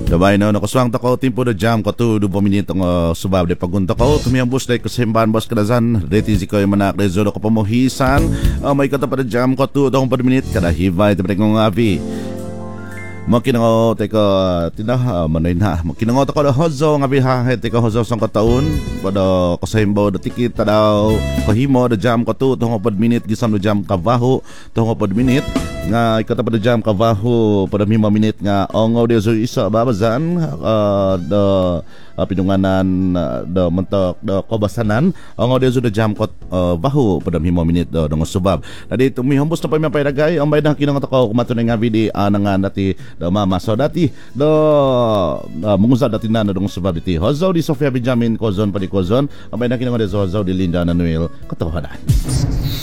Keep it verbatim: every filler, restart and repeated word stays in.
Dabay na nakaswang tako timpo na jam ko to dubo minito nga subab de pagunta ko tumiyambos day kasimban bas kadazan reti si ko manak de zolo ko pamuhisan uh, may kata pa jam ko to dong per minute kada hivay te ko ngavi makinango te ko tinah manay na makinango to ko hozo ngabi ha te ko hozo sang kataon pada kasimbo de tikit daw kahimo de jam ko to dong per minute gisam de jam kabaho dong per minute nga ikata pada jam kabaho pada lima menit nga ongaw dia zo isa babazan uh, the uh, pinunganan uh, the mentok the kobasanan ongaw dia zo the jam kot uh, bahu pada lima menit do dong subab tadi tumi hambus na pa may dagay ang bayad kinang takaw kumatunay nga vidi anangan dati do mama so dati do uh, mungusad dati na dong subab diti hozo di Sofia Benjamin kozon padi kozon ang bayad kinang de zo di Linda Nanuel katawanan.